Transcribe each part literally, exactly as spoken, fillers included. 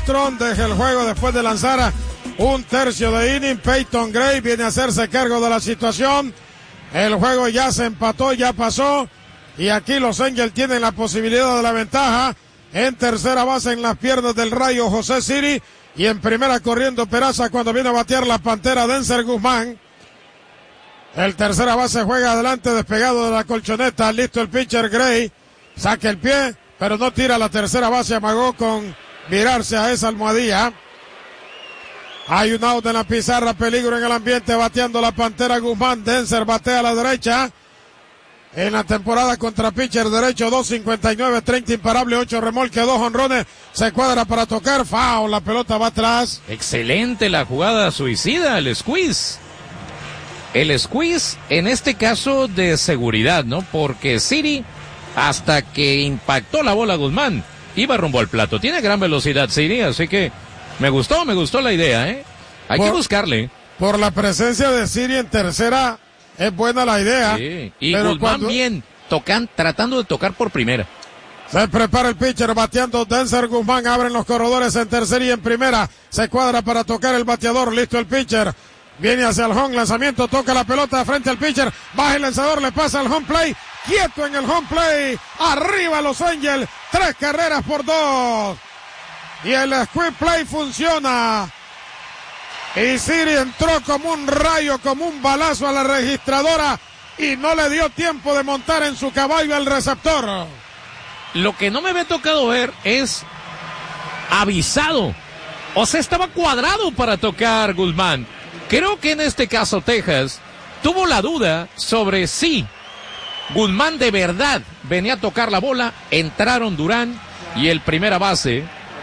Armstrong deja el juego después de lanzar un tercio de inning. Peyton Gray viene a hacerse cargo de la situación. El juego ya se empató, ya pasó. Y aquí los Angels tienen la posibilidad de la ventaja. En tercera base en las piernas del Rayo José Siri. Y en primera corriendo Peraza cuando viene a batear la Pantera Denzer Guzmán. El tercera base juega adelante despegado de la colchoneta. Listo el pitcher Gray. Saca el pie, pero no tira la tercera base. Amagó con virarse a esa almohadilla. Hay un out en la pizarra, peligro en el ambiente, bateando la Pantera Guzmán. Denzer batea a la derecha. En la temporada contra pitcher derecho, dos cincuenta y nueve, treinta imparable, ocho remolque, dos honrones. Se cuadra para tocar, foul, la pelota va atrás. Excelente la jugada suicida, el squeeze. El squeeze, en este caso de seguridad, ¿no? Porque Siri, hasta que impactó la bola Guzmán, iba rumbo al plato. Tiene gran velocidad Siri, así que me gustó, me gustó la idea, ¿eh? Hay por, que buscarle. Por la presencia de Siri en tercera, es buena la idea. Sí. Y Guzmán cuando... bien, tocan, tratando de tocar por primera. Se prepara el pitcher bateando Denzer Guzmán, abren los corredores en tercera y en primera. Se cuadra para tocar el bateador, listo el pitcher. Viene hacia el home, lanzamiento, toca la pelota frente al pitcher, baja el lanzador, le pasa al home play, quieto en el home play, arriba Los Angels, tres carreras por dos. Y el squib play funciona. Y Siri entró como un rayo, como un balazo a la registradora y no le dio tiempo de montar en su caballo al receptor. Lo que no me había tocado ver es avisado. O sea, estaba cuadrado para tocar Guzmán. Creo que en este caso Texas tuvo la duda sobre si Guzmán de verdad venía a tocar la bola. Entraron Durán y el primera base,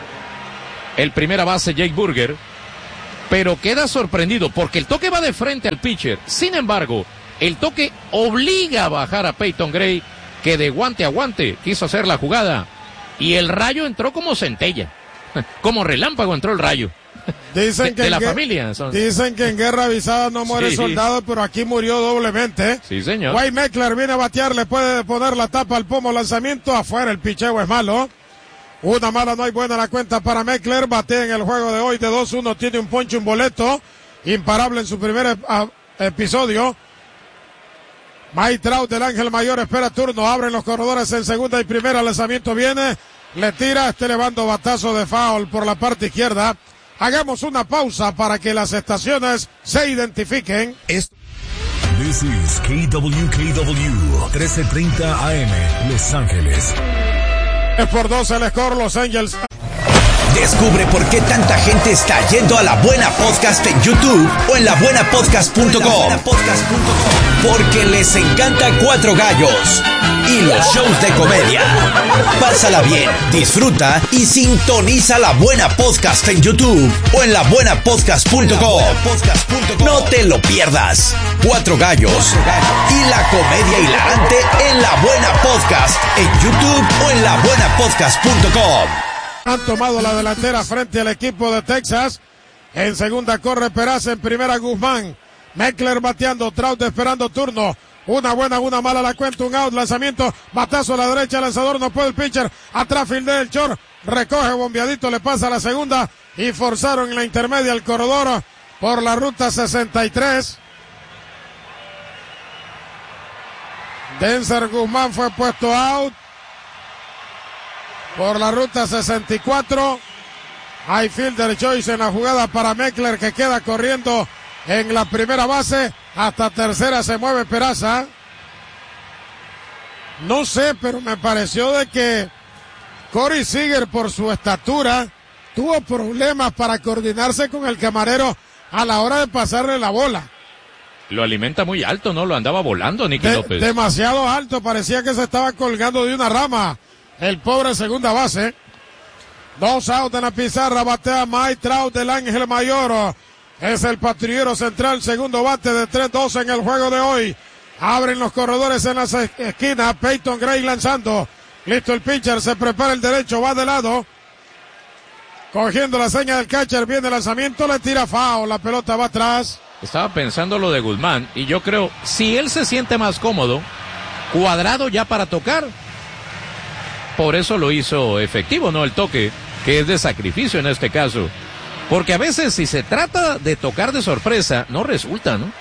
el primera base Jake Burger, pero queda sorprendido porque el toque va de frente al pitcher. Sin embargo, el toque obliga a bajar a Peyton Gray, que de guante a guante quiso hacer la jugada y el rayo entró como centella, como relámpago entró el rayo. Dicen de, que de la guerra, familia. Son... Dicen que en guerra avisada no muere sí. soldado, pero aquí murió doblemente. Sí, señor. Wade Meckler viene a batear, le puede poner la tapa al pomo, lanzamiento afuera, el picheo es malo. Una mala, no hay buena la cuenta para Meckler, batea en el juego de hoy de dos uno, tiene un ponche, un boleto, imparable en su primer ep- episodio. Mike Trout del Ángel Mayor espera turno, abren los corredores en segunda y primera, el lanzamiento viene, le tira, este elevando batazo de foul por la parte izquierda. Hagamos una pausa para que las estaciones se identifiquen. This is K W K W, trece treinta A M, Los Ángeles. Es por dos el score, Los Angels. Descubre por qué tanta gente está yendo a La Buena Podcast en YouTube o en la buena podcast punto com. Porque les encanta Cuatro Gallos y los shows de comedia. Pásala bien, disfruta y sintoniza La Buena Podcast en YouTube o en la buena podcast punto com. No te lo pierdas. Cuatro Gallos y la comedia hilarante en La Buena Podcast en YouTube o en la buena podcast punto com. Han tomado la delantera frente al equipo de Texas. En segunda corre Peraza, en primera Guzmán. Meckler bateando, Trout esperando turno. Una buena, una mala la cuenta, un out, lanzamiento, batazo a la derecha, lanzador, no puede el pitcher. Atrás fildea el short, recoge bombeadito, le pasa a la segunda y forzaron en la intermedia el corredor por la ruta sesenta y tres. Denzer Guzmán fue puesto out por la ruta sesenta y cuatro. Hay fielder choice en la jugada para Meckler, que queda corriendo en la primera base. Hasta tercera se mueve Peraza. No sé, pero me pareció de que Corey Seager, por su estatura, tuvo problemas para coordinarse con el camarero a la hora de pasarle la bola. Lo alimenta muy alto, ¿no? Lo andaba volando Nicky de, López. Demasiado alto, parecía que se estaba colgando de una rama. El pobre segunda base. Dos out en la pizarra, batea Mike Trout del Ángel Mayor. Es el patrullero central, segundo bate de tres dos en el juego de hoy. Abren los corredores en las esquinas, Peyton Gray lanzando. Listo el pitcher, se prepara el derecho, va de lado. Cogiendo la seña del catcher, viene el lanzamiento, le tira foul, la pelota va atrás. Estaba pensando lo de Guzmán, y yo creo, si él se siente más cómodo, cuadrado ya para tocar, por eso lo hizo efectivo, ¿no? El toque. que es de sacrificio en este caso. Porque a veces si se trata de tocar de sorpresa, no resulta, ¿no?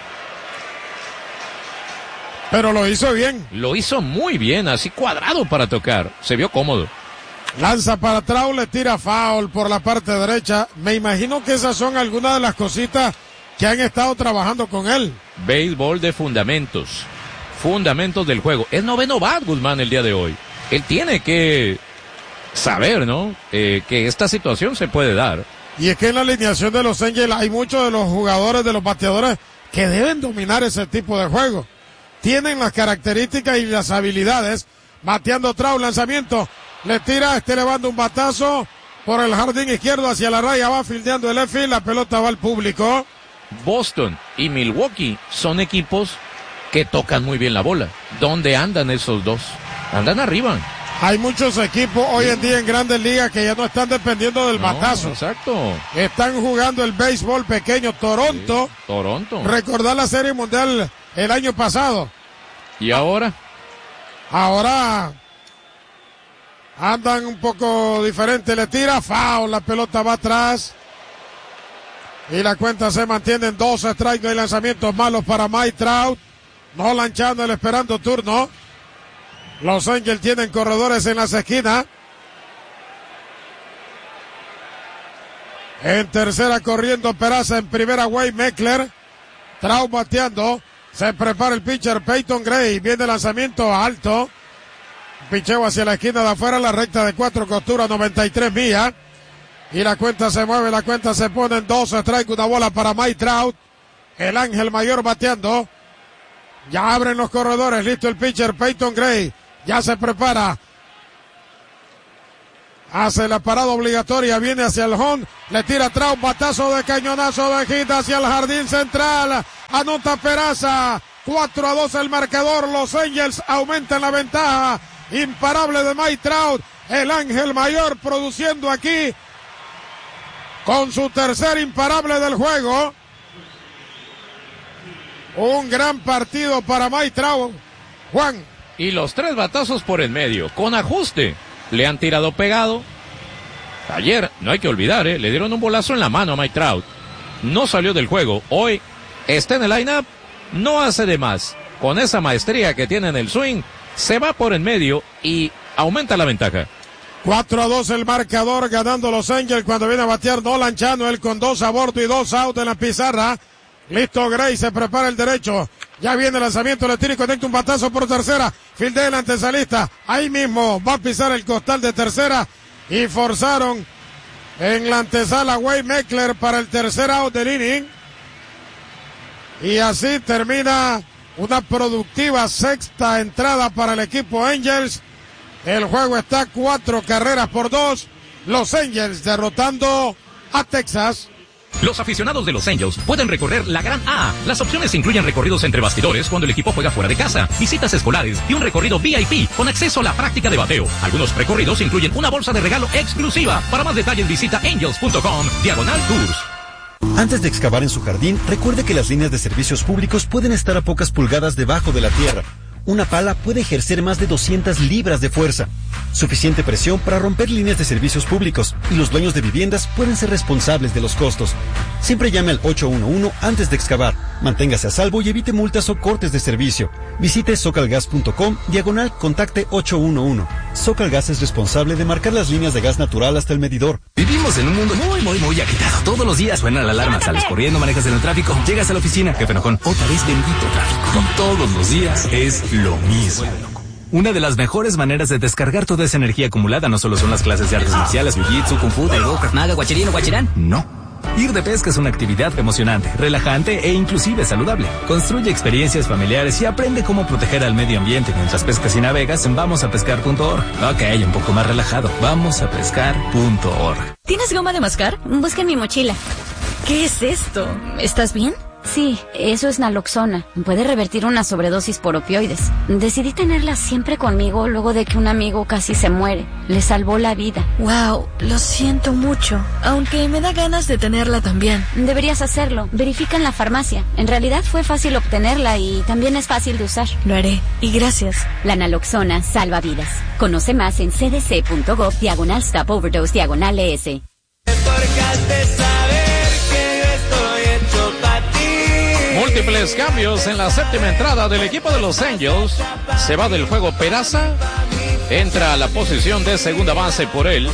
Pero lo hizo bien. Lo hizo muy bien, así cuadrado para tocar. Se vio cómodo. Lanza para Trout, le tira foul por la parte derecha. Me imagino que esas son algunas de las cositas que han estado trabajando con él. Béisbol de fundamentos. Fundamentos del juego. Es noveno bat, Guzmán, el día de hoy. Él tiene que saber, ¿no? Eh, que esta situación se puede dar. Y es que en la alineación de los Angels hay muchos de los jugadores, de los bateadores, que deben dominar ese tipo de juego. Tienen las características y las habilidades. Bateando Trout, lanzamiento. Le tira, este levanta un batazo por el jardín izquierdo hacia la raya. Va fildeando el left field, la pelota va al público. Boston y Milwaukee son equipos que tocan muy bien la bola. ¿Dónde andan esos dos? Andan arriba. Hay muchos equipos hoy en día en Grandes Ligas que ya no están dependiendo del no, batazo. Exacto. Están jugando el béisbol pequeño. Toronto. Sí, Toronto. Recordar la Serie Mundial el año pasado. ¿Y ahora? Ahora andan un poco diferente. Le tira foul, la pelota va atrás. Y la cuenta se mantiene en dos strikes. No hay lanzamientos malos para Mike Trout. No lanchando, el esperando turno. Los Angels tienen corredores en las esquinas. En tercera corriendo Peraza, en primera Wade Meckler. Trout bateando. Se prepara el pitcher Peyton Gray. Viene el lanzamiento alto. Picheo hacia la esquina de afuera, la recta de cuatro costuras, noventa y tres millas. Y la cuenta se mueve, la cuenta se pone en dos strikes, una bola para Mike Trout. El ángel mayor bateando. Ya abren los corredores, listo el pitcher Peyton Gray. Ya se prepara. Hace la parada obligatoria, viene hacia el home. Le tira Trout, batazo de cañonazo de hit hacia el jardín central. Anota Peraza. cuatro a dos el marcador. Los Angels aumentan la ventaja. Imparable de Mike Trout. El ángel mayor produciendo aquí con su tercer imparable del juego. Un gran partido para Mike Trout. Juan. Y los tres batazos por en medio, con ajuste. Le han tirado pegado. Ayer, no hay que olvidar, ¿eh? Le dieron un bolazo en la mano a Mike Trout. No salió del juego. Hoy está en el line-up. No hace de más. Con esa maestría que tiene en el swing, se va por en medio y aumenta la ventaja. cuatro a dos el marcador, ganando los Angels cuando viene a batear Nolan Chano, él con dos a bordo y dos out en la pizarra. Listo Gray, se prepara el derecho. Ya viene el lanzamiento, le tira y conecta un batazo por tercera. Fildea el antesalista. Ahí mismo va a pisar el costal de tercera. Y forzaron en la antesala Wade Meckler para el tercer out del inning. Y así termina una productiva sexta entrada para el equipo Angels. El juego está cuatro carreras por dos. Los Angels derrotando a Texas. Los aficionados de los Angels pueden recorrer la Gran A. Las opciones incluyen recorridos entre bastidores cuando el equipo juega fuera de casa, visitas escolares y un recorrido V I P con acceso a la práctica de bateo. Algunos recorridos incluyen una bolsa de regalo exclusiva. Para más detalles visita angels punto com diagonal tours. Antes de excavar en su jardín, recuerde que las líneas de servicios públicos pueden estar a pocas pulgadas debajo de la tierra. Una pala puede ejercer más de doscientas libras de fuerza. Suficiente presión para romper líneas de servicios públicos, y los dueños de viviendas pueden ser responsables de los costos. Siempre llame al ocho uno uno antes de excavar. Manténgase a salvo y evite multas o cortes de servicio. Visite socalgas punto com diagonal contacte ocho uno uno. Socalgas es responsable de marcar las líneas de gas natural hasta el medidor. Vivimos en un mundo muy, muy, muy agitado. Todos los días suena la alarma, sales corriendo, manejas en el tráfico, llegas a la oficina, jefe enojón, otra vez bendito tráfico. Y todos los días es lo mismo. Una de las mejores maneras de descargar toda esa energía acumulada no solo son las clases de artes marciales, jiu-jitsu, kung fu, taekwondo, krav maga, guachirino, guachirán. No. Ir de pesca es una actividad emocionante, relajante e inclusive saludable. Construye experiencias familiares y aprende cómo proteger al medio ambiente mientras pescas y navegas en vamos a pescar punto org. Ok, un poco más relajado. vamos a pescar punto org. ¿Tienes goma de mascar? Busca en mi mochila. ¿Qué es esto? ¿Estás bien? Sí, eso es naloxona. Puede revertir una sobredosis por opioides. Decidí tenerla siempre conmigo luego de que un amigo casi se muere. Le salvó la vida. Wow, lo siento mucho. Aunque me da ganas de tenerla también. Deberías hacerlo. Verifica en la farmacia. En realidad fue fácil obtenerla y también es fácil de usar. Lo haré. Y gracias. La naloxona salva vidas. Conoce más en cdc.gov diagonal stop overdose diagonal ES. Múltiples cambios en la séptima entrada del equipo de Los Angels. Se va del juego Peraza. Entra a la posición de segunda base por él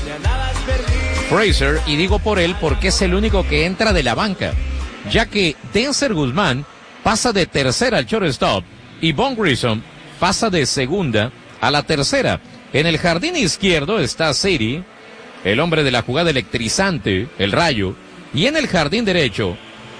Fraser, y digo por él porque es el único que entra de la banca, ya que Denzer Guzmán pasa de tercera al shortstop y Von Grissom pasa de segunda a la tercera. En el jardín izquierdo está City, el hombre de la jugada electrizante, el Rayo, y en el jardín derecho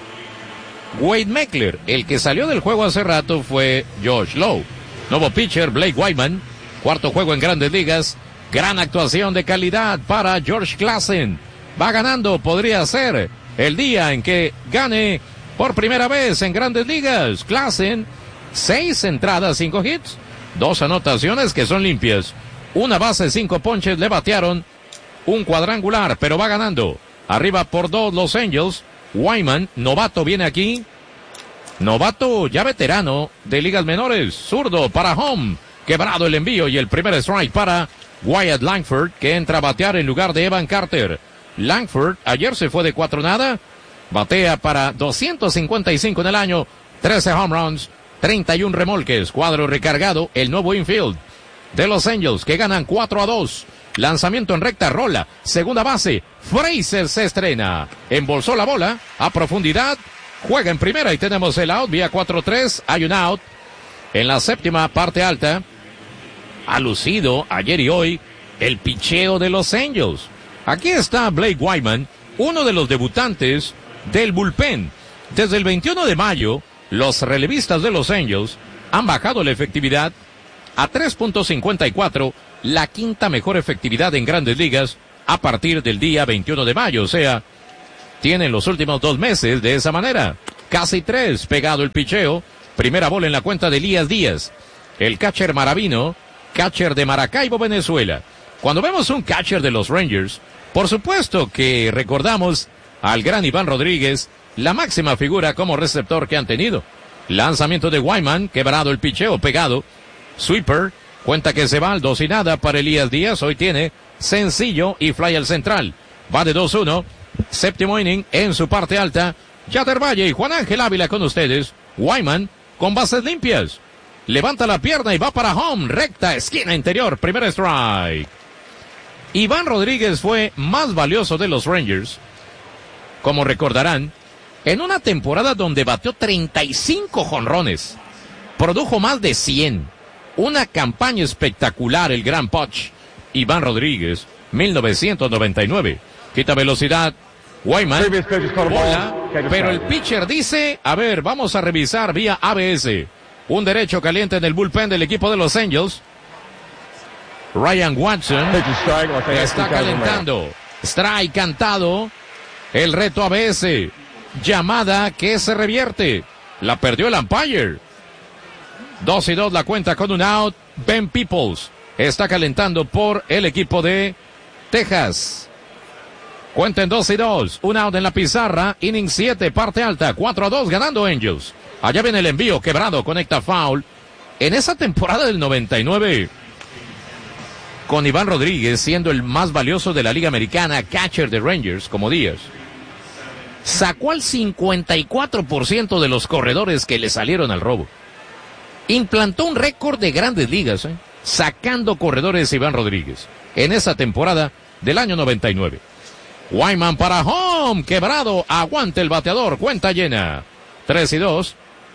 Wade Meckler. El que salió del juego hace rato fue Josh Lowe. Nuevo pitcher Blake Wyman, cuarto juego en Grandes Ligas. Gran actuación de calidad para George Classen. Va ganando, podría ser el día en que gane por primera vez en Grandes Ligas. Classen, seis entradas, cinco hits, dos anotaciones que son limpias, una base, cinco ponches, le batearon un cuadrangular, pero va ganando. Arriba por dos Los Angels. Wyman, novato, viene aquí. Novato ya veterano de ligas menores. Zurdo para home. Quebrado el envío y el primer strike para Wyatt Langford, que entra a batear en lugar de Evan Carter. Langford ayer se fue de cuatro nada. Batea para doscientos cincuenta y cinco en el año. trece home runs, treinta y uno remolques. Cuadro recargado, el nuevo infield de Los Angels, que ganan cuatro a dos. Lanzamiento en recta, rola, segunda base, Fraser se estrena, embolsó la bola a profundidad, juega en primera y tenemos el out vía cuatro tres, hay un out. En la séptima parte alta, ha lucido ayer y hoy el picheo de Los Angels. Aquí está Blake Wyman, uno de los debutantes del bullpen. Desde el veintiuno de mayo, los relevistas de Los Angels han bajado la efectividad a tres punto cincuenta y cuatro, la quinta mejor efectividad en Grandes Ligas a partir del día veintiuno de mayo. O sea, tienen los últimos dos meses de esa manera. Casi tres, pegado el picheo. Primera bola en la cuenta de Elías Díaz, el catcher Maravino, catcher de Maracaibo, Venezuela. Cuando vemos un catcher de los Rangers, por supuesto que recordamos al gran Iván Rodríguez, la máxima figura como receptor que han tenido. Lanzamiento de Wyman, quebrado el picheo, pegado. Sweeper, cuenta que se va al dos y nada para Elías Díaz. Hoy tiene sencillo y fly al central. Va de dos uno. Séptimo inning en su parte alta. Yater Valle y Juan Ángel Ávila con ustedes. Wyman con bases limpias. Levanta la pierna y va para home. Recta, esquina interior. Primer strike. Iván Rodríguez fue más valioso de los Rangers, como recordarán, en una temporada donde bateó treinta y cinco jonrones. Produjo más de cien. Una campaña espectacular, el gran Poch. Iván Rodríguez, mil novecientos noventa y nueve. Quita velocidad. Wyman, bola, pero el pitcher dice, a ver, vamos a revisar vía A B S. Un derecho caliente en el bullpen del equipo de Los Angels. Ryan Watson está calentando. Strike cantado. El reto A B S. Llamada que se revierte. La perdió el umpire. Dos y dos la cuenta con un out. Ben Peoples está calentando por el equipo de Texas. Cuenta en dos y dos. Un out en la pizarra. Inning siete, parte alta. cuatro a dos ganando Angels. Allá viene el envío quebrado. Conecta foul. En esa temporada del noventa y nueve, con Iván Rodríguez siendo el más valioso de la Liga Americana, catcher de Rangers como Díaz, sacó al cincuenta y cuatro por ciento de los corredores que le salieron al robo. Implantó un récord de Grandes Ligas, ¿eh? sacando corredores Iván Rodríguez en esa temporada del año noventa y nueve. Wyman para home, quebrado, aguanta el bateador, cuenta llena. tres y dos.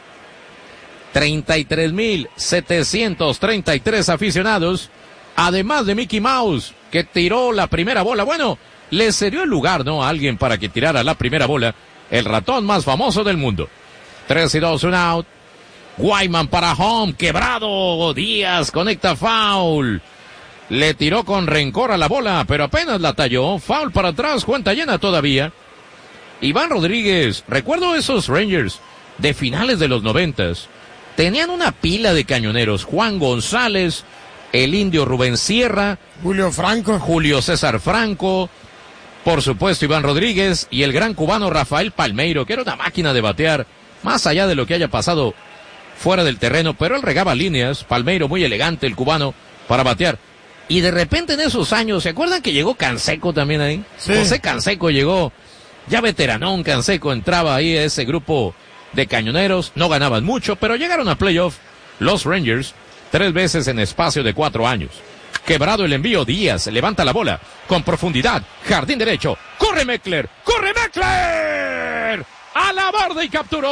treinta y tres mil setecientos treinta y tres aficionados, además de Mickey Mouse, que tiró la primera bola. Bueno, le cedió el lugar, ¿no?, a alguien para que tirara la primera bola, el ratón más famoso del mundo. tres y dos, un out. Wyman para home, quebrado. Díaz conecta foul. Le tiró con rencor a la bola, pero apenas la talló. Foul para atrás, cuenta llena todavía. Iván Rodríguez, recuerdo esos Rangers de finales de los noventas, tenían una pila de cañoneros. Juan González, el indio Rubén Sierra, Julio Franco, Julio César Franco, por supuesto Iván Rodríguez y el gran cubano Rafael Palmeiro, que era una máquina de batear, más allá de lo que haya pasado fuera del terreno, pero él regaba líneas. Palmeiro muy elegante, el cubano, para batear. Y de repente en esos años, ¿se acuerdan que llegó Canseco también ahí? Sí. José Canseco llegó, ya veteranón Canseco, entraba ahí a ese grupo de cañoneros, no ganaban mucho, pero llegaron a playoff los Rangers tres veces en espacio de cuatro años. Quebrado el envío, Díaz levanta la bola con profundidad, jardín derecho, corre Meckler, corre Meckler, a la borda y capturó.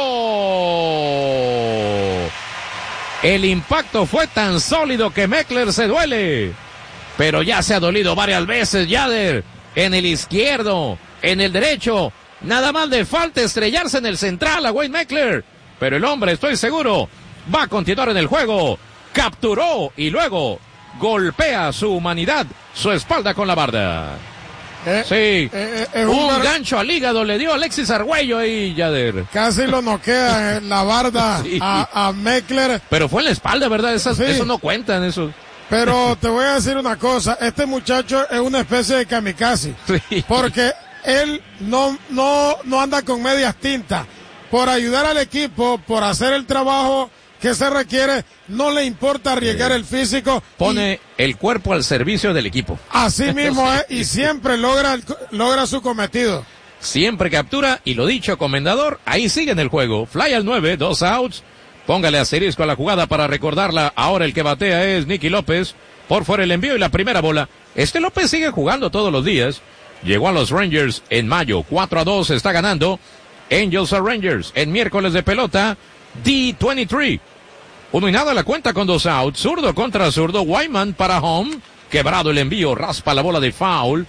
El impacto fue tan sólido que Meckler se duele, pero ya se ha dolido varias veces Yader, en el izquierdo, en el derecho. Nada más le falta estrellarse en el central a Wade Meckler. Pero el hombre, estoy seguro, va a continuar en el juego. Capturó y luego golpea su humanidad, su espalda con la barda. Eh, sí, eh, eh, un, un gancho al hígado le dio Alexis Argüello ahí, Yader. Casi lo noquea en la barda Sí. a, a Meckler. Pero fue en la espalda, ¿verdad? Esas, Sí. Eso no cuentan, eso. Pero te voy a decir una cosa, este muchacho es una especie de kamikaze. Sí. Porque él no, no, no anda con medias tintas. Por ayudar al equipo, por hacer el trabajo que se requiere, no le importa arriesgar el físico. Pone el cuerpo al servicio del equipo. Así mismo es, y siempre logra, el- logra su cometido. Siempre captura, y lo dicho, Comendador, ahí sigue en el juego. Fly al nueve, dos outs. Póngale asterisco a la jugada para recordarla. Ahora el que batea es Nicky López. Por fuera el envío y la primera bola. Este López sigue jugando todos los días. Llegó a los Rangers en mayo, cuatro a dos, está ganando. Angels a Rangers en miércoles de pelota, D veintitrés. Uno y nada la cuenta con dos outs, zurdo contra zurdo, Wyman para home, quebrado el envío, raspa la bola de foul.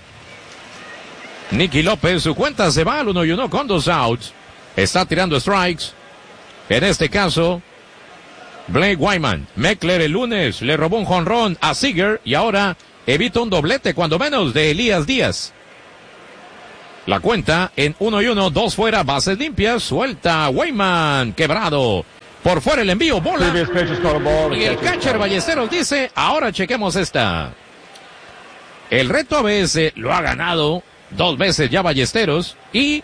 Nicky López, su cuenta se va al uno y uno con dos outs. Está tirando strikes. En este caso, Blake Wyman. Meckler el lunes le robó un jonrón a Seager y ahora evita un doblete cuando menos de Elías Díaz. La cuenta en uno y uno, dos fuera, bases limpias, suelta Wyman, quebrado. Por fuera el envío, bola. Y el catcher Ballesteros dice, ahora chequemos esta. El reto A B S lo ha ganado dos veces ya Ballesteros y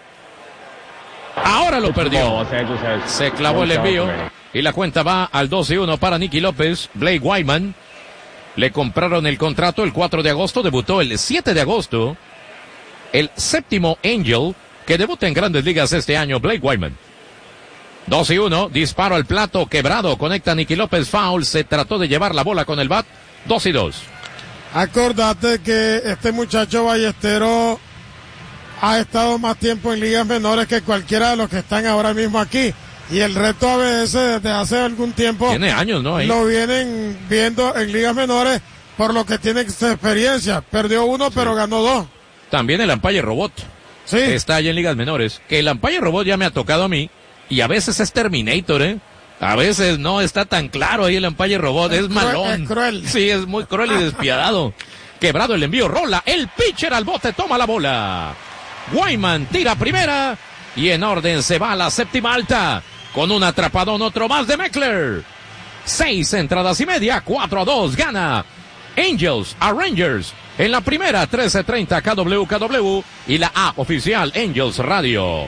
ahora lo perdió. Se clavó el envío y la cuenta va al dos y uno para Nicky López. Blake Wyman. Le compraron el contrato el cuatro de agosto, debutó el siete de agosto. El séptimo Angel que debuta en Grandes Ligas este año, Blake Wyman. dos y uno, disparo al plato, quebrado, conecta Nicky López, foul, se trató de llevar la bola con el bat, dos y dos. Acordate que este muchacho Ballesteros ha estado más tiempo en ligas menores que cualquiera de los que están ahora mismo aquí. Y el reto A B S desde hace algún tiempo Tiene años, ¿no? Ahí. lo vienen viendo en ligas menores, por lo que tiene experiencia. Perdió uno, sí, pero ganó dos. También el Umpire Robot. Sí. Está allí en ligas menores. Que el Umpire Robot ya me ha tocado a mí. Y a veces es Terminator, ¿eh? A veces no está tan claro ahí el Umpire Robot. Es, es malón. Es cruel. Sí, es muy cruel y despiadado. Quebrado el envío, rola. El pitcher al bote toma la bola. Wyman tira primera. Y en orden se va a la séptima alta. Con un atrapadón, otro más de Meckler. Seis entradas y media, cuatro a dos, gana Angels a Rangers. En la primera, trece treinta K W K W y la app oficial Angels Radio.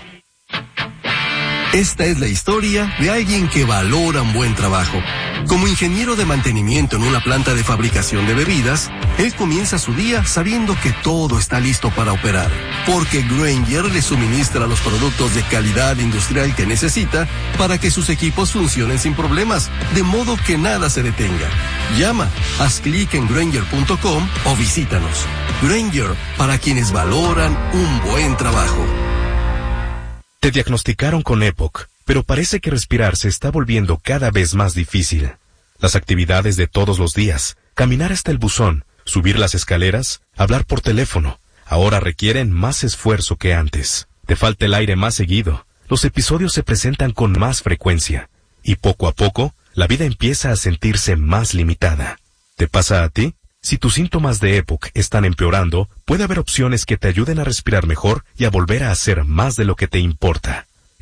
Esta es la historia de alguien que valora un buen trabajo. Como ingeniero de mantenimiento en una planta de fabricación de bebidas, él comienza su día sabiendo que todo está listo para operar, porque Grainger le suministra los productos de calidad industrial que necesita para que sus equipos funcionen sin problemas, de modo que nada se detenga. Llama, haz clic en Grainger punto com o visítanos. Grainger, para quienes valoran un buen trabajo. Te diagnosticaron con E P O C, pero parece que respirar se está volviendo cada vez más difícil. Las actividades de todos los días, caminar hasta el buzón, subir las escaleras, hablar por teléfono, ahora requieren más esfuerzo que antes. Te falta el aire más seguido, los episodios se presentan con más frecuencia, y poco a poco, la vida empieza a sentirse más limitada. ¿Te pasa a ti? Si tus síntomas de E P O C están empeorando, puede haber opciones que te ayuden a respirar mejor y a volver a hacer más de lo que te importa.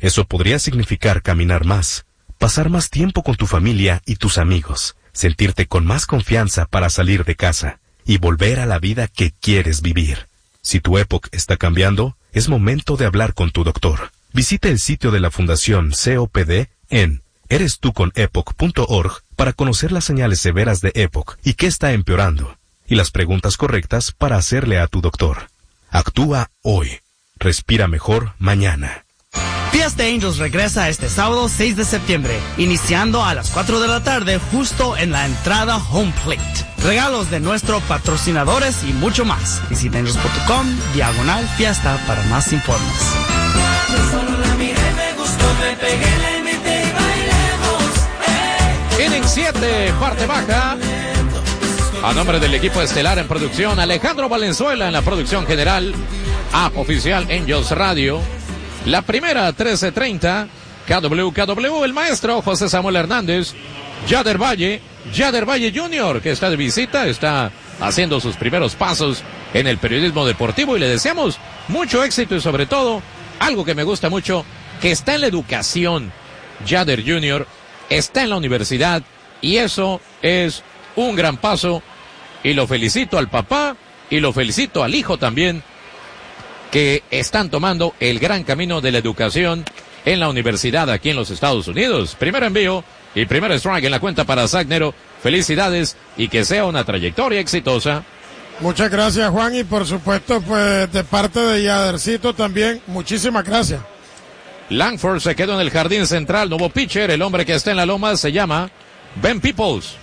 Eso podría significar caminar más, pasar más tiempo con tu familia y tus amigos, sentirte con más confianza para salir de casa y volver a la vida que quieres vivir. Si tu época está cambiando, es momento de hablar con tu doctor. Visita el sitio de la Fundación C O P D en eres tú con epoch punto org para conocer las señales severas de EPOC y qué está empeorando, y las preguntas correctas para hacerle a tu doctor. Actúa hoy. Respira mejor mañana. Fiesta Angels regresa este sábado seis de septiembre, iniciando a las cuatro de la tarde justo en la entrada Home Plate. Regalos de nuestros patrocinadores y mucho más. Visita angels punto com, diagonal fiesta para más informes. Solo la miré, me gustó, me pegué, la imité y bailemos. Eh. Inning siete, parte baja. A nombre del equipo estelar en producción, Alejandro Valenzuela en la producción general, App Oficial Angels Radio. La primera, trece treinta, K W K W, el maestro José Samuel Hernández, Yader Valle, Yader Valle junior, que está de visita, está haciendo sus primeros pasos en el periodismo deportivo y le deseamos mucho éxito y sobre todo, algo que me gusta mucho, que está en la educación. Yader junior está en la universidad y eso es un gran paso y lo felicito al papá y lo felicito al hijo también, que están tomando el gran camino de la educación en la universidad aquí en los Estados Unidos. Primer envío y primer strike en la cuenta para Zach Nero. Felicidades y que sea una trayectoria exitosa. Muchas gracias, Juan, y por supuesto, pues de parte de Yadercito también, muchísimas gracias. Langford se quedó en el jardín central, nuevo pitcher, el hombre que está en la loma se llama Ben Peoples.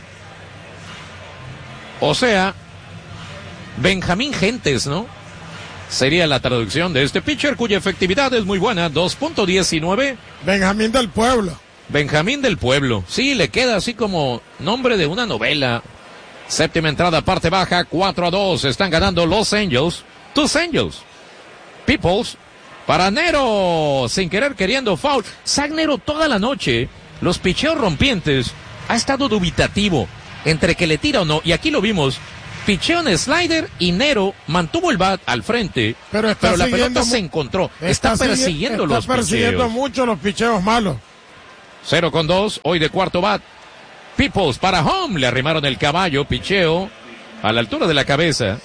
O sea, Benjamín Gentes, ¿no? Sería la traducción de este pitcher cuya efectividad es muy buena, dos punto diecinueve. Benjamín del Pueblo. Benjamín del Pueblo. Sí, le queda así como nombre de una novela. Séptima entrada, parte baja, cuatro a dos. Están ganando Los Angels. Tus Angels. Peoples. Para Nero. Sin querer queriendo foul. Zach Nero toda la noche. Los picheos rompientes. Ha estado dubitativo entre que le tira o no. Y aquí lo vimos. Picheo en slider y Nero mantuvo el bat al frente, pero, pero la pelota se encontró. Está, está persiguiendo está los persiguiendo picheos. mucho los picheos malos. Cero con dos, hoy de cuarto bat. Peoples para home, le arrimaron el caballo, picheo a la altura de la cabeza.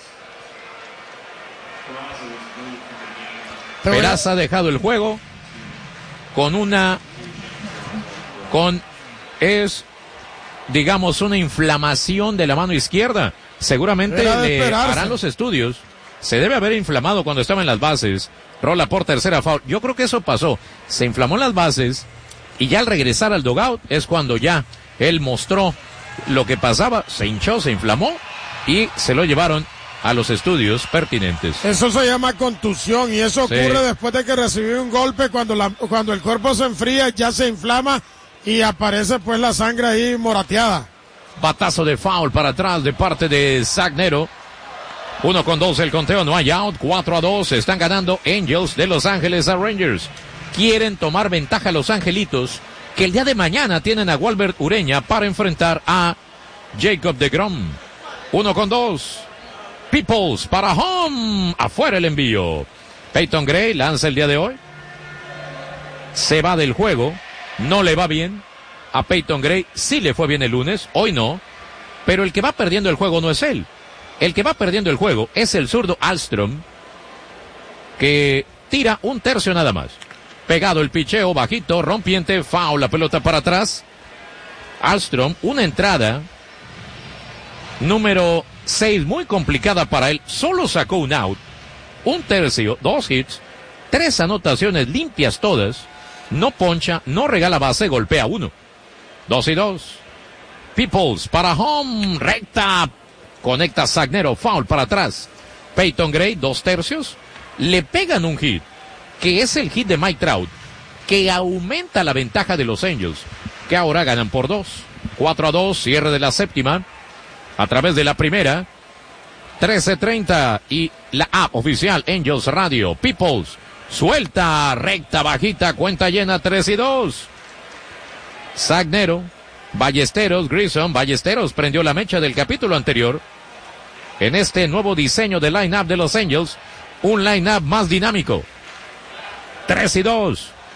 Peraza ha dejado el juego con una, con, es, digamos, una inflamación de la mano izquierda. Seguramente le harán los estudios. Se debe haber inflamado cuando estaba en las bases. Rola por tercera foul. Yo creo que eso pasó. Se inflamó en las bases y ya al regresar al dugout es cuando ya él mostró lo que pasaba. Se hinchó, se inflamó y se lo llevaron a los estudios pertinentes. Eso se llama contusión y eso ocurre sí. después de que recibió un golpe. Cuando, la, cuando el cuerpo se enfría ya se inflama y aparece pues la sangre ahí morateada. Batazo de foul para atrás de parte de Zach Nero. Uno con dos el conteo, no hay out. Cuatro a dos, están ganando Angels de Los Ángeles a Rangers. Quieren tomar ventaja los Angelitos, que el día de mañana tienen a Walbert Ureña para enfrentar a Jacob deGrom. Uno con dos. Peoples para home. Afuera el envío. Peyton Gray lanza el día de hoy. Se va del juego. No le va bien. A Peyton Gray sí le fue bien el lunes, hoy no, pero el que va perdiendo el juego no es él. El que va perdiendo el juego es el zurdo Alstrom, que tira un tercio nada más. Pegado el picheo, bajito, rompiente, foul, la pelota para atrás. Alstrom, una entrada número seis, muy complicada para él, solo sacó un out, un tercio, dos hits, tres anotaciones limpias todas, no poncha, no regala base, golpea uno. Dos y dos. Peoples para home, recta. Conecta Zach Nero, foul para atrás. Peyton Gray, dos tercios. Le pegan un hit, que es el hit de Mike Trout, que aumenta la ventaja de los Angels, que ahora ganan por dos. Cuatro a dos, cierre de la séptima. A través de la primera. trece treinta y la app oficial Angels Radio. Peoples suelta, recta, bajita, cuenta llena, tres y dos. Zach Nero, Ballesteros, Grissom, Ballesteros prendió la mecha del capítulo anterior. En este nuevo diseño de line-up de los Angels, un line-up más dinámico. tres y dos.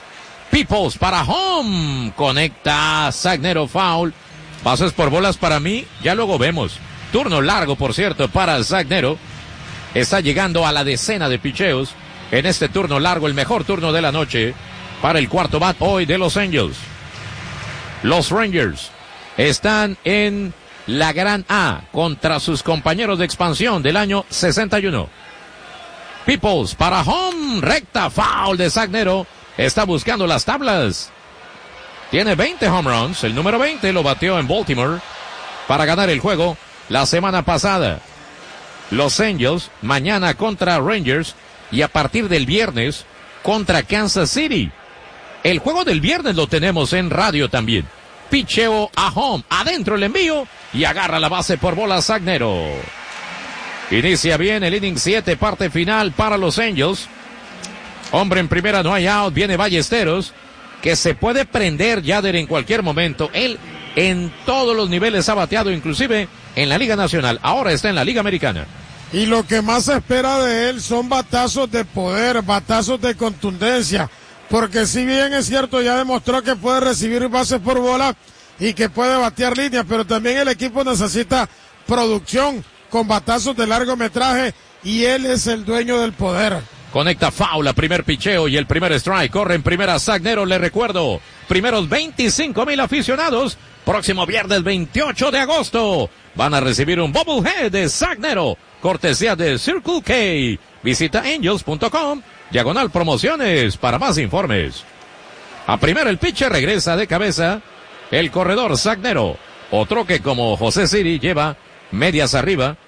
Peoples para home. Conecta Zagnero, foul. Pases por bolas para mí, ya luego vemos. Turno largo, por cierto, para Zagnero. Está llegando a la decena de picheos. En este turno largo, el mejor turno de la noche para el cuarto bat hoy de Los Angels. Los Rangers están en la Gran A contra sus compañeros de expansión del año sesenta y uno. Peoples para home, recta, foul de Zagnero. Está buscando las tablas. Tiene veinte home runs. El número veinte lo batió en Baltimore para ganar el juego la semana pasada. Los Angels mañana contra Rangers y a partir del viernes contra Kansas City. El juego del viernes lo tenemos en radio también. Picheo a home, adentro el envío y agarra la base por bola Zagnero. Inicia bien el inning siete, parte final para los Angels. Hombre en primera, no hay out, viene Ballesteros, que se puede prender Yader en cualquier momento. Él en todos los niveles ha bateado, inclusive en la Liga Nacional, ahora está en la Liga Americana. Y lo que más se espera de él son batazos de poder, batazos de contundencia, porque si bien es cierto, ya demostró que puede recibir bases por bola y que puede batear líneas, pero también el equipo necesita producción con batazos de largometraje y él es el dueño del poder. Conecta foul a primer picheo y el primer strike. Corre en primera Zagnero, le recuerdo. Primeros veinticinco mil aficionados. Próximo viernes veintiocho de agosto. Van a recibir un bobblehead de Zagnero. Cortesía de Circle K. Visita angels punto com. Diagonal promociones para más informes. A primera el pitcher regresa de cabeza. El corredor Zagnero. Otro que como José Siri lleva medias arriba.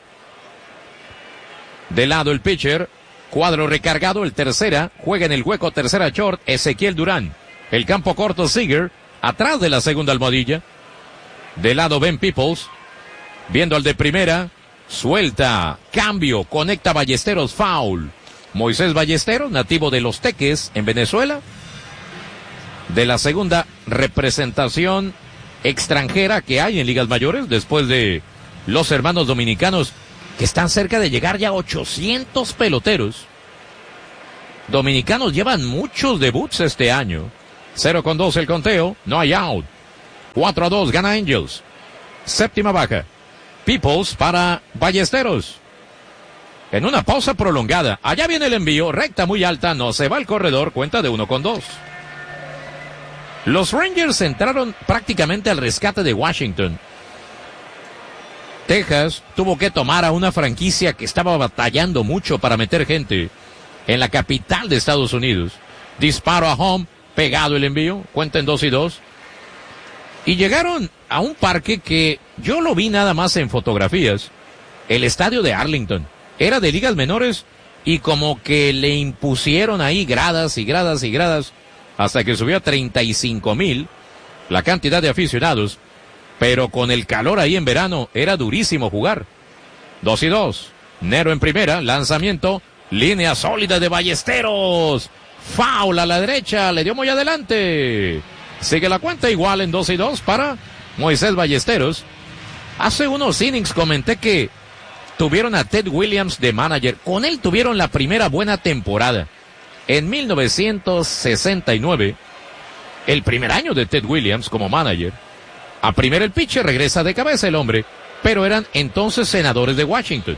De lado el pitcher. Cuadro recargado, el tercera, juega en el hueco tercera short, Ezequiel Durán. El campo corto Seager, atrás de la segunda almohadilla. De lado Ben Peoples, viendo al de primera, suelta, cambio, conecta Ballesteros, foul. Moisés Ballesteros, nativo de Los Teques, en Venezuela. De la segunda representación extranjera que hay en ligas mayores, después de los hermanos dominicanos, que están cerca de llegar ya a ochocientos peloteros. Dominicanos llevan muchos debuts este año. cero con dos el conteo, no hay out. cuatro a dos gana Angels. Séptima baja. Peoples para Ballesteros. En una pausa prolongada, allá viene el envío, recta muy alta, no se va el corredor, cuenta de uno con dos. Los Rangers entraron prácticamente al rescate de Washington. Texas tuvo que tomar a una franquicia que estaba batallando mucho para meter gente en la capital de Estados Unidos. Disparo a home, pegado el envío, cuenta en dos y dos. Y llegaron a un parque que yo lo vi nada más en fotografías. El estadio de Arlington. Era de ligas menores y como que le impusieron ahí gradas y gradas y gradas hasta que subió a treinta y cinco mil la cantidad de aficionados. Pero con el calor ahí en verano, era durísimo jugar. Dos y dos. Nero en primera, lanzamiento, línea sólida de Ballesteros. Foul a la derecha, le dio muy adelante. Sigue la cuenta igual en dos y dos para Moisés Ballesteros. Hace unos innings comenté que tuvieron a Ted Williams de manager. Con él tuvieron la primera buena temporada. En mil novecientos sesenta y nueve, el primer año de Ted Williams como manager. A primera el pitcher, regresa de cabeza el hombre, pero eran entonces senadores de Washington.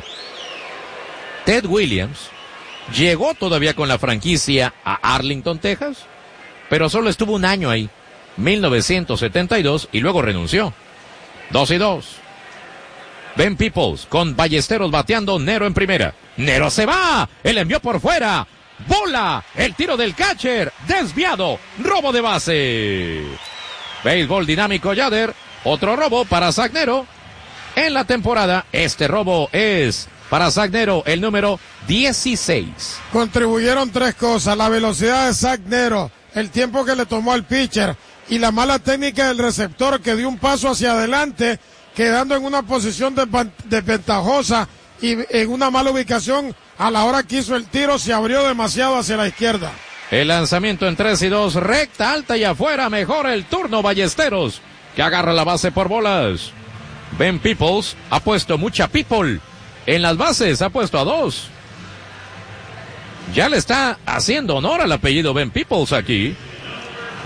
Ted Williams llegó todavía con la franquicia a Arlington, Texas, pero solo estuvo un año ahí, mil novecientos setenta y dos, y luego renunció. Dos y dos. Ben Peoples con Ballesteros bateando, Nero en primera. Nero se va, el envió por fuera. Bola, el tiro del catcher, desviado, robo de base. Béisbol dinámico Yader, otro robo para Zagnero. En la temporada, este robo es para Zagnero el número dieciséis. Contribuyeron tres cosas, la velocidad de Zagnero, el tiempo que le tomó al pitcher y la mala técnica del receptor que dio un paso hacia adelante, quedando en una posición desventajosa y en una mala ubicación. A la hora que hizo el tiro se abrió demasiado hacia la izquierda. El lanzamiento en tres y dos, recta, alta y afuera, mejora el turno Ballesteros, que agarra la base por bolas. Ben Peoples ha puesto mucha people en las bases, ha puesto a dos. Ya le está haciendo honor al apellido Ben Peoples aquí.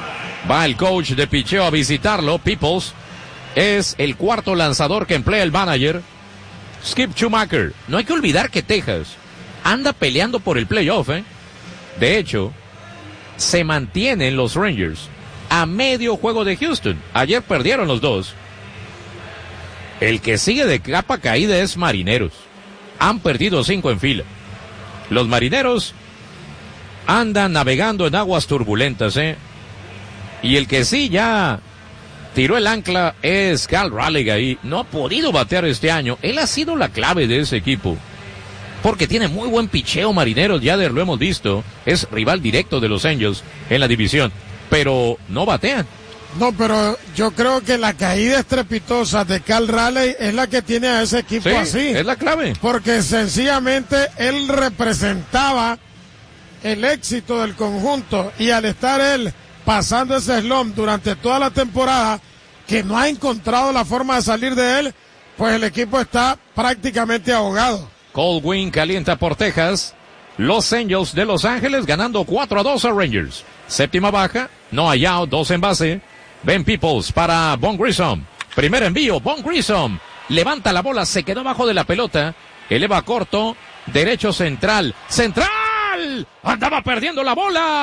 Va el coach de picheo a visitarlo. Peoples es el cuarto lanzador que emplea el manager, Skip Schumacher. No hay que olvidar que Texas anda peleando por el playoff, ¿eh? De hecho, se mantienen los Rangers a medio juego de Houston. Ayer perdieron los dos. El que sigue de capa caída es Marineros. Han perdido cinco en fila. Los Marineros andan navegando en aguas turbulentas, ¿eh? Y el que sí ya tiró el ancla es Cal Raleigh ahí. No ha podido batear este año. Él ha sido la clave de ese equipo, porque tiene muy buen picheo. Marineros, ya de, lo hemos visto, es rival directo de los Angels en la división, pero no batean. No, pero yo creo que la caída estrepitosa de Cal Raleigh es la que tiene a ese equipo Sí, así. es la clave. Porque sencillamente él representaba el éxito del conjunto, y al estar él pasando ese slump durante toda la temporada, que no ha encontrado la forma de salir de él, pues el equipo está prácticamente ahogado. Coldwin calienta por Texas. Los Angels de Los Ángeles ganando cuatro a dos a Rangers. Séptima baja, no hay out, dos en base. Ben Peoples para Von Grissom. Primer envío, Von Grissom levanta la bola, se quedó abajo de la pelota, eleva corto, derecho central, central, andaba perdiendo la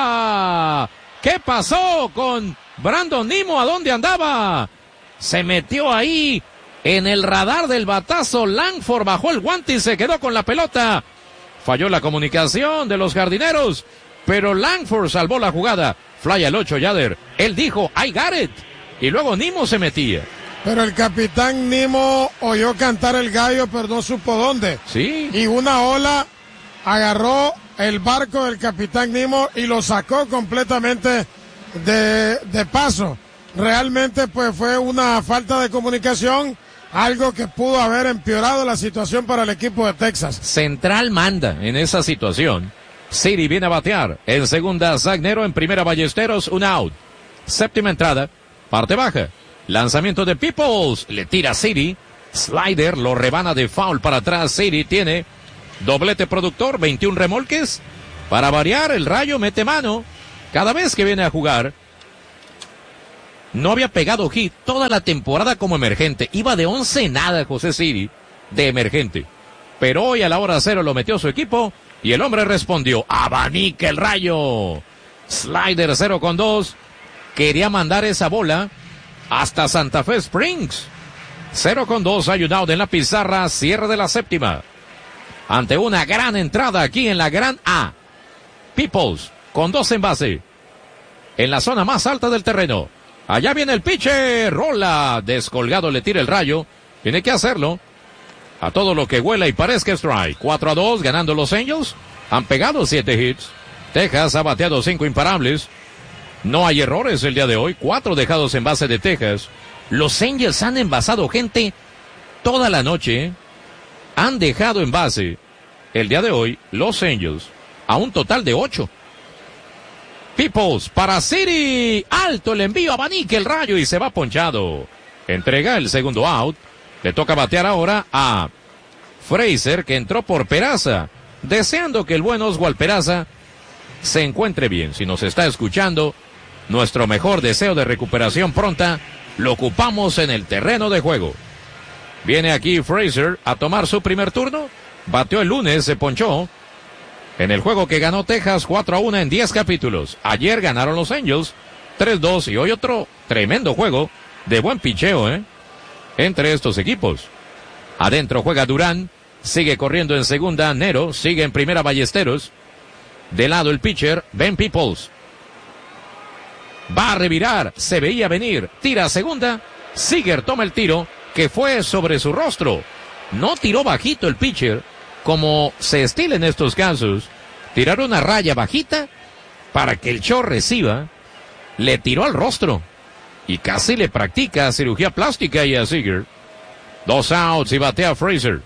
bola. ¿Qué pasó con Brandon Nimmo? ¿A dónde andaba? Se metió ahí en el radar del batazo. Langford bajó el guante y se quedó con la pelota. Falló la comunicación de los jardineros, pero Langford salvó la jugada. Fly al ocho, Yader. Él dijo, I got it. Y luego Nimmo se metía. Pero el capitán Nimmo oyó cantar el gallo, pero no supo dónde. Sí. Y una ola agarró el barco del capitán Nimmo y lo sacó completamente de, de paso. Realmente pues fue una falta de comunicación, algo que pudo haber empeorado la situación para el equipo de Texas. Central manda en esa situación. City viene a batear. En segunda, Zagnero. En primera, Ballesteros. Un out. Séptima entrada. Parte baja. Lanzamiento de Peoples. Le tira City. Slider lo rebana de foul para atrás. City tiene doblete productor. veintiún remolques. Para variar, el Rayo mete mano. Cada vez que viene a jugar. No había pegado hit toda la temporada como emergente. Iba de once nada José City de emergente. Pero hoy a la hora cero lo metió su equipo y el hombre respondió. Abanica el Rayo. Slider cero con dos. Quería mandar esa bola hasta Santa Fe Springs. cero con dos, hay un out en la pizarra. Cierre de la séptima. Ante una gran entrada aquí en la gran A. Peoples con dos en base. En la zona más alta del terreno. Allá viene el pitcher, rola, descolgado le tira el Rayo, tiene que hacerlo, a todo lo que huela y parezca strike. cuatro a dos, ganando los Angels, han pegado siete hits, Texas ha bateado cinco imparables, no hay errores el día de hoy, cuatro dejados en base de Texas. Los Angels han envasado gente toda la noche, han dejado en base el día de hoy los Angels a un total de ocho. Peoples para City, alto el envío, abanica el Rayo y se va ponchado. Entrega el segundo out, le toca batear ahora a Fraser, que entró por Peraza, deseando que el buen Oswald Peraza se encuentre bien. Si nos está escuchando, nuestro mejor deseo de recuperación pronta lo ocupamos en el terreno de juego. Viene aquí Fraser a tomar su primer turno, bateó el lunes, se ponchó. En el juego que ganó Texas cuatro a uno en diez capítulos. Ayer ganaron los Angels tres dos y hoy otro tremendo juego de buen picheo, ¿eh? Entre estos equipos. Adentro juega Durán, sigue corriendo en segunda Nero, sigue en primera Ballesteros. De lado el pitcher, Ben Peoples. Va a revirar, se veía venir, tira a segunda. Seager toma el tiro, que fue sobre su rostro. No tiró bajito el pitcher, como se estila en estos casos, tirar una raya bajita para que el short reciba, le tiró al rostro y casi le practica cirugía plástica y a Seager. Dos outs y batea Fraser.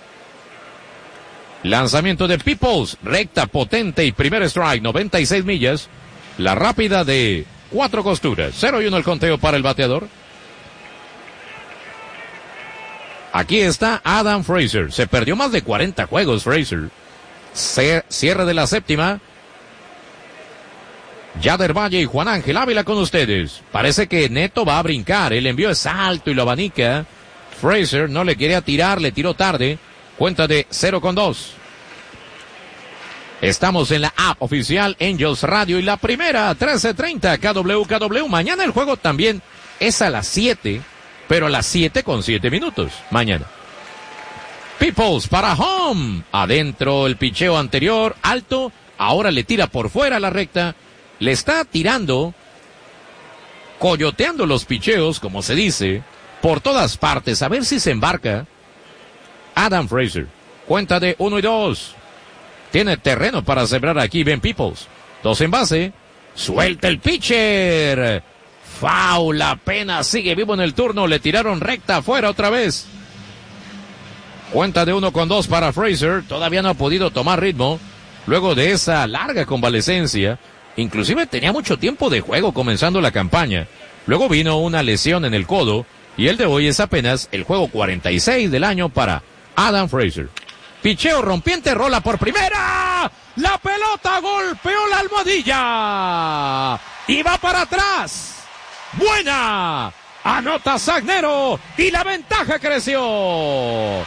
Lanzamiento de Peoples, recta potente y primer strike, noventa y seis millas, la rápida de cuatro costuras. Cero y uno el conteo para el bateador. Aquí está Adam Fraser. Se perdió más de cuarenta juegos Fraser. Cierre de la séptima. Yader Valle y Juan Ángel Ávila con ustedes. Parece que Neto va a brincar. El envío es alto y lo abanica. Fraser no le quería tirar, le tiró tarde. Cuenta de cero con dos. Estamos en la app oficial Angels Radio y la primera, trece treinta, K W K W. Mañana el juego también es a las siete, pero a las siete con siete minutos. Mañana. Peoples para home. Adentro el picheo anterior, alto. Ahora le tira por fuera la recta. Le está tirando, coyoteando los picheos, como se dice, por todas partes. A ver si se embarca Adam Fraser. Cuenta de uno y dos. Tiene terreno para sembrar aquí Ben Peoples. Dos en base. Suelta el pitcher. Foul, apenas sigue vivo en el turno. Le tiraron recta afuera otra vez. Cuenta de uno con dos para Fraser. Todavía no ha podido tomar ritmo. Luego de esa larga convalecencia. Inclusive tenía mucho tiempo de juego comenzando la campaña. Luego vino una lesión en el codo. Y el de hoy es apenas el juego cuarenta y seis del año para Adam Fraser. Picheo rompiente, rola por primera. La pelota golpeó la almohadilla. Y va para atrás. Buena. Anota Zagnero. Y la ventaja creció.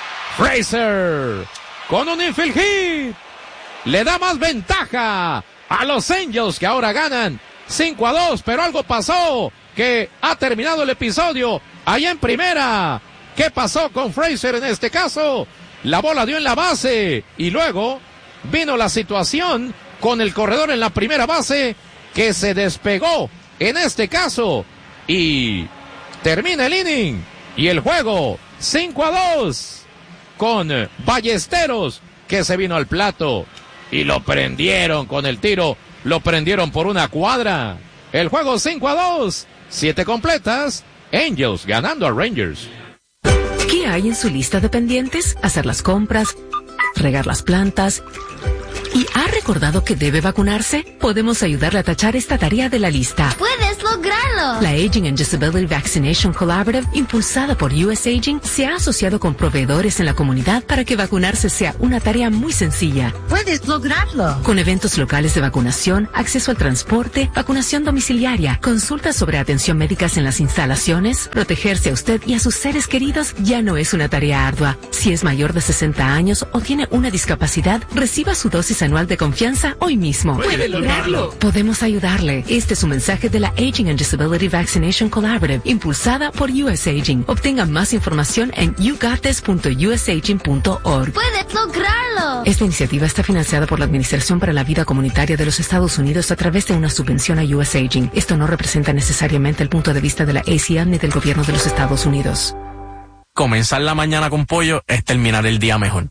Fraser con un infield hit. Le da más ventaja a los Angels, que ahora ganan cinco a dos. Pero algo pasó, que ha terminado el episodio allá en primera. ¿Qué pasó con Fraser en este caso? La bola dio en la base y luego vino la situación con el corredor en la primera base que se despegó en este caso y termina el inning y el juego cinco a dos con Ballesteros, que se vino al plato y lo prendieron con el tiro, lo prendieron por una cuadra. El juego cinco a dos, siete completas, Angels ganando a Rangers. ¿Qué hay en su lista de pendientes? Hacer las compras, regar las plantas. ¿Y ha recordado que debe vacunarse? Podemos ayudarle a tachar esta tarea de la lista. ¡Puedes lograrlo! La Aging and Disability Vaccination Collaborative, impulsada por U S Aging, se ha asociado con proveedores en la comunidad para que vacunarse sea una tarea muy sencilla. ¡Puedes lograrlo! Con eventos locales de vacunación, acceso al transporte, vacunación domiciliaria, consultas sobre atención médicas en las instalaciones, protegerse a usted y a sus seres queridos ya no es una tarea ardua. Si es mayor de sesenta años o tiene una discapacidad, reciba su dosis anual de confianza hoy mismo. ¡Puede lograrlo! Podemos ayudarle. Este es un mensaje de la Aging and Disability Vaccination Collaborative, impulsada por U S Aging. Obtenga más información en you got this punto u s aging punto org. ¡Puedes lograrlo! Esta iniciativa está financiada por la Administración para la Vida Comunitaria de los Estados Unidos a través de una subvención a U S Aging. Esto no representa necesariamente el punto de vista de la A C N ni del gobierno de los Estados Unidos. Comenzar la mañana con pollo es terminar el día mejor.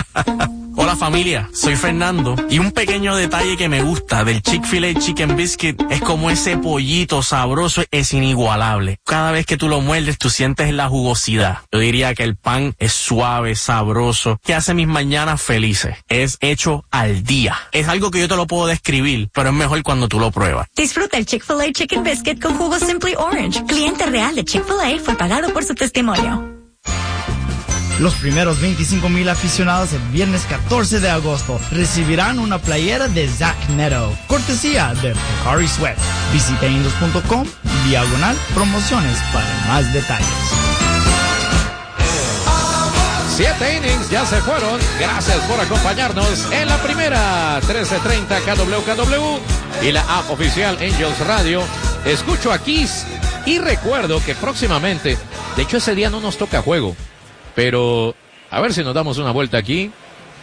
Hola familia, soy Fernando y un pequeño detalle que me gusta del Chick-fil-A Chicken Biscuit es como ese pollito sabroso es inigualable. Cada vez que tú lo muerdes tú sientes la jugosidad. Yo diría que el pan es suave, sabroso, que hace mis mañanas felices. Es hecho al día. Es algo que yo te lo puedo describir, pero es mejor cuando tú lo pruebas. Disfruta el Chick-fil-A Chicken Biscuit con jugo Simply Orange. Cliente real de Chick-fil-A fue pagado por su testimonio. Los primeros veinticinco mil aficionados el viernes catorce de agosto recibirán una playera de Zach Neto, cortesía de Pocari Sweat. Visita angels punto com, diagonal, promociones para más detalles. Siete innings ya se fueron. Gracias por acompañarnos en la primera. trece treinta K W K W y la app oficial Angels Radio. Escucho a Kiss y recuerdo que próximamente, de hecho ese día no nos toca juego, pero a ver si nos damos una vuelta aquí.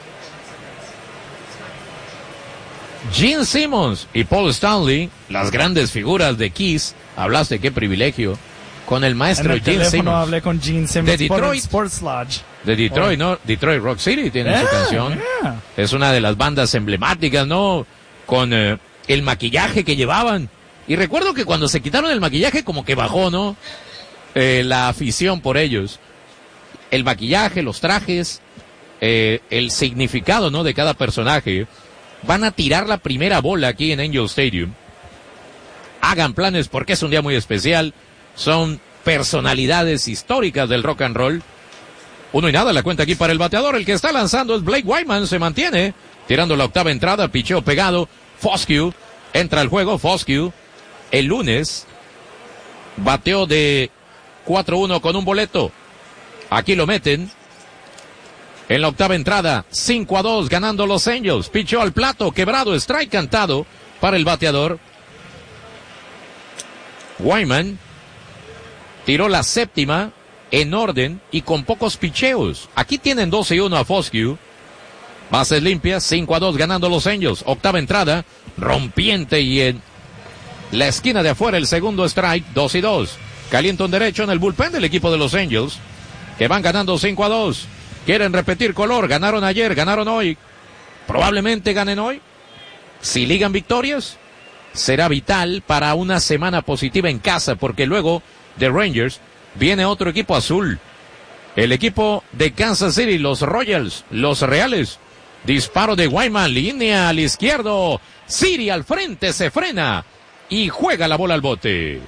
Gene Simmons y Paul Stanley, las grandes figuras de Kiss. Hablaste, qué privilegio, con el maestro en el Gene Simmons. Hablé con Gene Simmons de Detroit Sports Lodge. De Detroit, ¿no? Detroit Rock City tiene yeah, su canción. Yeah. Es una de las bandas emblemáticas, ¿no? Con eh, el maquillaje que llevaban. Y recuerdo que cuando se quitaron el maquillaje como que bajó, ¿no? Eh, la afición por ellos. El maquillaje, los trajes, eh, el significado, ¿no? De cada personaje. Van a tirar la primera bola aquí en Angel Stadium. Hagan planes porque es un día muy especial. Son personalidades históricas del rock and roll. Uno y nada la cuenta aquí para el bateador. El que está lanzando es Blake Wyman. Se mantiene tirando la octava entrada. Picheo pegado. Foscue entra al juego Foscue. El lunes bateó de cuatro uno con un boleto. Aquí lo meten. En la octava entrada, cinco a dos ganando los Angels. Pichó al plato, quebrado, strike cantado para el bateador. Wyman tiró la séptima en orden y con pocos picheos. Aquí tienen doce y uno a Foscue. Bases limpias, cinco a dos ganando los Angels. Octava entrada, rompiente y en la esquina de afuera el segundo strike, dos y dos. Calienta un derecho en el bullpen del equipo de los Angels, que van ganando cinco a dos. Quieren repetir color, ganaron ayer, ganaron hoy. Probablemente ganen hoy. Si ligan victorias, será vital para una semana positiva en casa, porque luego de Rangers viene otro equipo azul. El equipo de Kansas City, los Royals, los Reales. Disparo de Wyman, línea al izquierdo. City al frente, se frena y juega la bola al bote.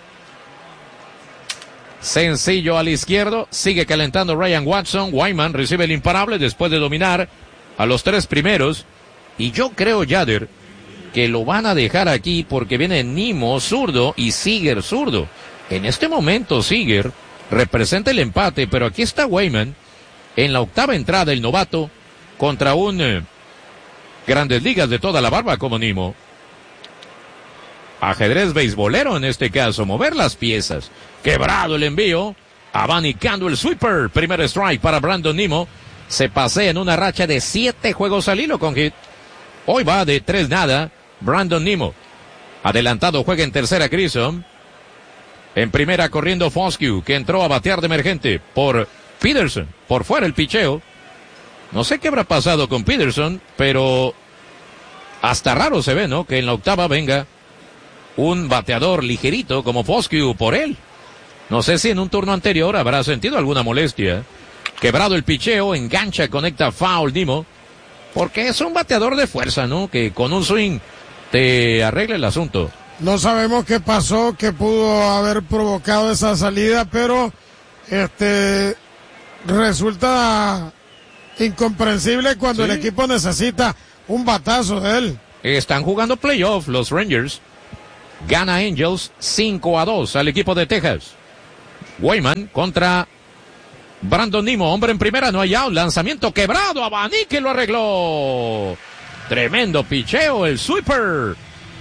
Sencillo al izquierdo, sigue calentando Ryan Watson. Wyman recibe el imparable después de dominar a los tres primeros. Y yo creo, Yader, que lo van a dejar aquí porque viene Nimmo zurdo y Seager zurdo. En este momento Seager representa el empate, pero aquí está Wyman en la octava entrada, el novato, contra un eh, Grandes Ligas de toda la barba como Nimmo. Ajedrez beisbolero en este caso, mover las piezas. Quebrado el envío, abanicando el sweeper. Primer strike para Brandon Nimmo. Se pasea en una racha de siete juegos al hilo con hit. Hoy va de tres nada. Brandon Nimmo. Adelantado juega en tercera Grissom. En primera corriendo Foscue, que entró a batear de emergente por Peterson. Por fuera el picheo. No sé qué habrá pasado con Peterson, pero hasta raro se ve, ¿no? Que en la octava venga un bateador ligerito como Foscue por él. No sé si en un turno anterior habrá sentido alguna molestia. Quebrado el picheo, engancha, conecta foul Nimmo. Porque es un bateador de fuerza, ¿no? Que con un swing te arregla el asunto. No sabemos qué pasó, qué pudo haber provocado esa salida, pero este resulta incomprensible cuando sí. El equipo necesita un batazo de él. Están jugando playoff los Rangers. Gana Angels cinco a dos al equipo de Texas. Wyman contra Brandon Nimmo, hombre en primera, no hay out, lanzamiento quebrado, abanique lo arregló. Tremendo picheo, el sweeper.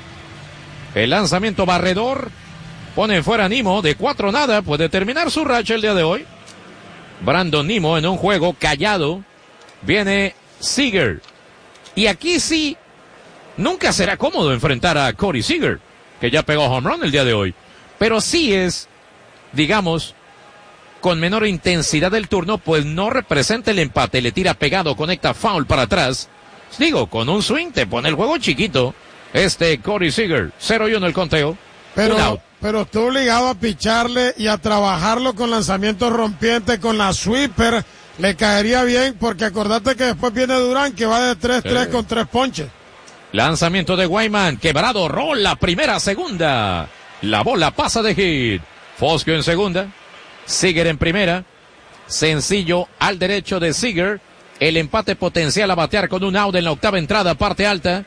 El lanzamiento barredor pone fuera a Nimmo de cuatro nada, puede terminar su racha el día de hoy. Brandon Nimmo en un juego callado. Viene Seager. Y aquí sí, nunca será cómodo enfrentar a Corey Seager, que ya pegó home run el día de hoy. Pero sí es, digamos, con menor intensidad del turno, pues no representa el empate, le tira pegado, conecta foul para atrás. Digo, con un swing te pone el juego chiquito. Este Corey Seager, cero y uno el conteo. Pero, pero está obligado a picharle y a trabajarlo con lanzamientos rompientes, con la sweeper. Le caería bien, porque acordate que después viene Durán, que va de tres tres eh. con tres ponches. Lanzamiento de Wyman, quebrado, rola, primera, segunda. La bola pasa de hit. Foscue en segunda. Seager en primera. Sencillo al derecho de Seager. El empate potencial a batear con un out en la octava entrada, parte alta.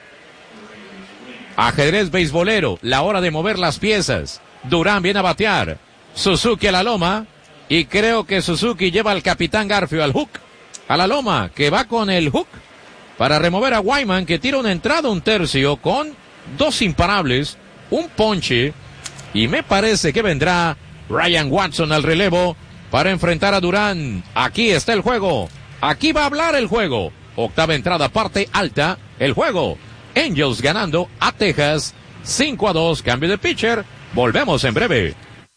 Ajedrez beisbolero, la hora de mover las piezas. Durán viene a batear. Suzuki a la loma. Y creo que Suzuki lleva al capitán Garfio al hook. A la loma, que va con el hook para remover a Wyman, que tira una entrada, un tercio, con dos imparables, un ponche. Y me parece que vendrá Ryan Watson al relevo para enfrentar a Durán. Aquí está el juego. Aquí va a hablar el juego. Octava entrada, parte alta, el juego. Angels ganando a Texas cinco a dos. Cambio de pitcher. Volvemos en breve.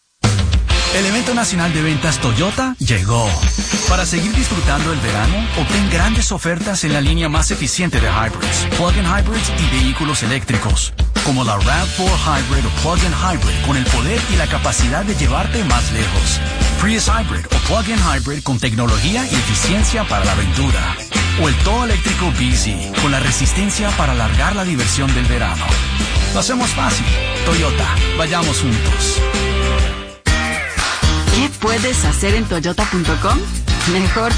El evento nacional de ventas Toyota llegó. Para seguir disfrutando el verano, obtén grandes ofertas en la línea más eficiente de hybrids, plug-in hybrids y vehículos eléctricos, como la RAV cuatro Hybrid o plug-in hybrid, con el poder y la capacidad de llevarte más lejos. Prius Hybrid o plug-in hybrid con tecnología y eficiencia para la aventura. O el todo eléctrico B Z, con la resistencia para alargar la diversión del verano. Lo hacemos fácil. Toyota, vayamos juntos. ¿Qué puedes hacer en toyota punto com? Mejor